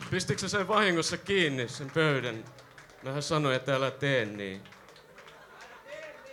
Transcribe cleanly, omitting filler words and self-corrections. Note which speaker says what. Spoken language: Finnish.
Speaker 1: Pistikö sä sen vahingossa kiinni sen pöydän? Mähän sanoin, että älä tee niin.